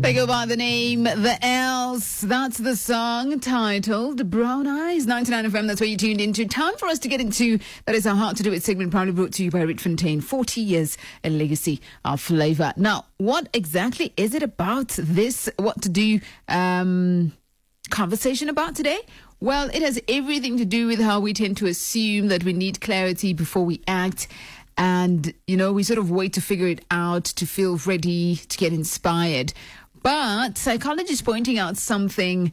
They go by the name The Else. That's the song titled Brown Eyes. 99 FM, that's where you tuned into. Time for us to get into That Is Our Heart to Do It segment, proudly brought to you by Rich Fontaine. 40 years, a legacy of flavor. Now, what exactly is it about this What to Do conversation about today? Well, it has everything to do with how we tend to assume that we need clarity before we act. And, you know, we sort of wait to figure it out, to feel ready, to get inspired. But psychologists pointing out something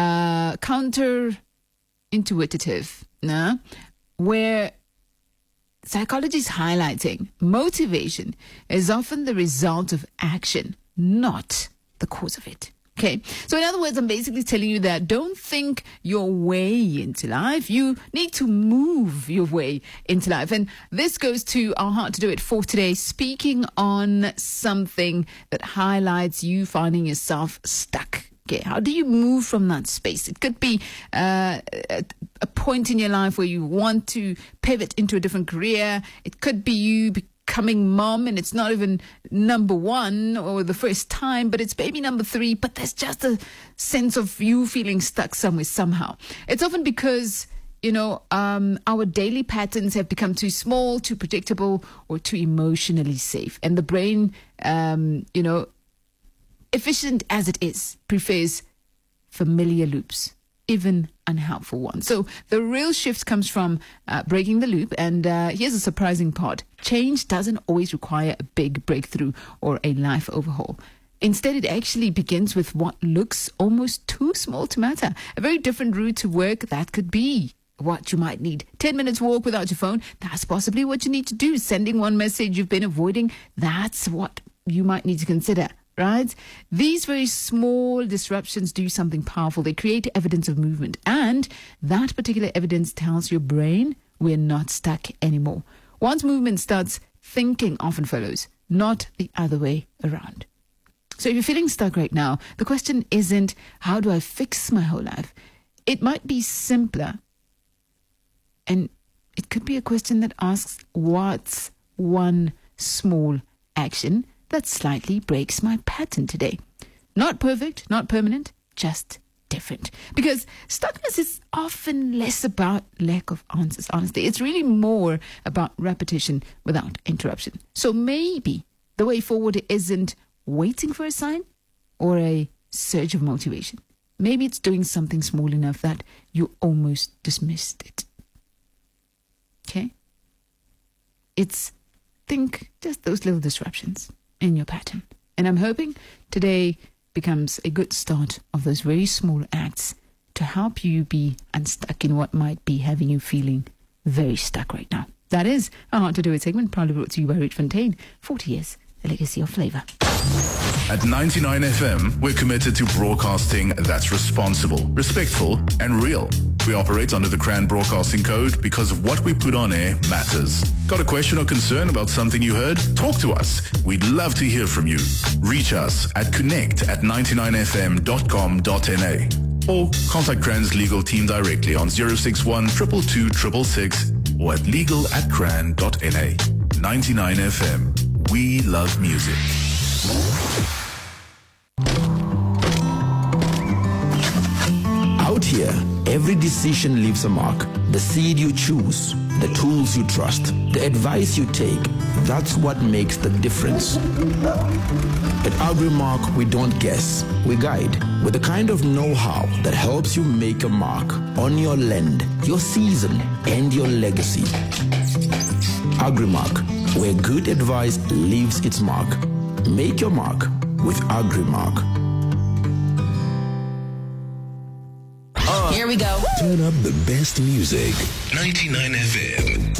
counterintuitive, where psychology is highlighting motivation is often the result of action, not the cause of it. Okay, so in other words, I'm basically telling you that don't think your way into life. You need to move your way into life. And this goes to our Heart to Do It for today, speaking on something that highlights you finding yourself stuck. Okay, how do you move from that space? It could be a point in your life where you want to pivot into a different career. It could be you becoming mom, and it's not even number one or the first time, but it's baby number 3, but there's just a sense of you feeling stuck somewhere somehow. It's often because, our daily patterns have become too small, too predictable, or too emotionally safe. And the brain, efficient as it is, prefers familiar loops, even unhelpful ones. So the real shift comes from breaking the loop. And here's a surprising part. Change doesn't always require a big breakthrough or a life overhaul. Instead, it actually begins with what looks almost too small to matter. A very different route to work, that could be what you might need. 10 minutes walk without your phone, that's possibly what you need to do. Sending one message you've been avoiding, that's what you might need to consider. Right? These very small disruptions do something powerful. They create evidence of movement. And that particular evidence tells your brain we're not stuck anymore. Once movement starts, thinking often follows, not the other way around. So if you're feeling stuck right now, the question isn't, how do I fix my whole life? It might be simpler. And it could be a question that asks, what's one small action that slightly breaks my pattern today? Not perfect, not permanent, just different. Because stuckness is often less about lack of answers, honestly. It's really more about repetition without interruption. So maybe the way forward isn't waiting for a sign or a surge of motivation. Maybe it's doing something small enough that you almost dismissed it. Okay? Think just those little disruptions in your pattern. And I'm hoping today becomes a good start of those very small acts to help you be unstuck in what might be having you feeling very stuck right now. That is our Heart to Do It segment, proudly brought to you by Rich Fontaine. 40 years, a legacy of flavor. At 99 FM, we're committed to broadcasting that's responsible, respectful, and real. We operate under the CRAN Broadcasting Code because what we put on air matters. Got a question or concern about something you heard? Talk to us. We'd love to hear from you. Reach us at connect@99fm.com.na or contact CRAN's legal team directly on 061 222 666 or at legal@cran.na. 99 FM. We love music. Out here, every decision leaves a mark. The seed you choose, the tools you trust, the advice you take, that's what makes the difference. At Agrimark, we don't guess, we guide with the kind of know-how that helps you make a mark on your land, your season, and your legacy. Agrimark, where good advice leaves its mark. Make your mark with Agrimark. Here we go. Turn up the best music. 99 FM.